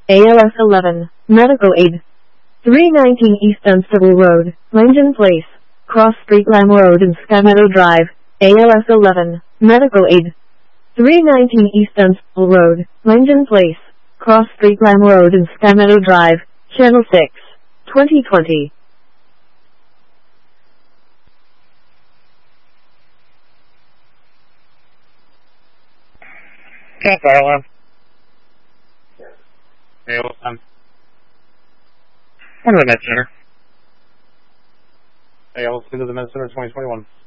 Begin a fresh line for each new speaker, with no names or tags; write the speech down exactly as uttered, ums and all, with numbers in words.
A L S eleven, Medical Aid. three nineteen East Dunstable Road, Langdon Place, Cross Street Lamb Road and Sky Meadow Drive, A L S eleven, Medical Aid. three nineteen East Dunstable Road, Langdon Place, Cross Street Lamb Road and Sky Meadow Drive, Channel six, twenty twenty.
Campfire alarm. Hey, what's time? Come to the Med Center. Hey, I'll see to the Med Center twenty twenty-one.